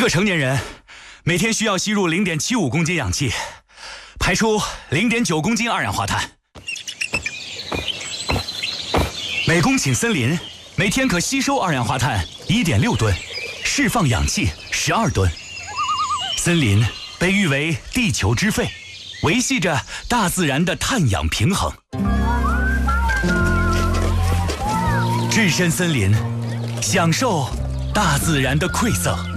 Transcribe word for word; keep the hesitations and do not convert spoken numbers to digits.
个成年人每天需要吸入 零点七五公斤氧气，排出 零点九公斤二氧化碳。每公顷森林每天可吸收二氧化碳 一点六吨，释放氧气十二吨。森林被誉为地球之肺，维系着大自然的碳氧平衡。置身森林，享受大自然的馈赠。